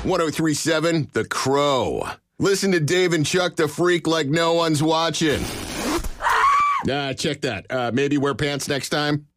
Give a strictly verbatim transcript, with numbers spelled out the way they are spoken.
ten thirty-seven The Crow. Listen to Dave and Chuck the Freak like no one's watching. Ah, check that. Uh, maybe wear pants next time.